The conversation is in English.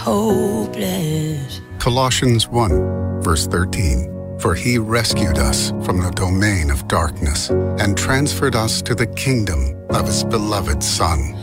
hopeless. Colossians 1, verse 13. For he rescued us from the domain of darkness and transferred us to the kingdom of his beloved Son,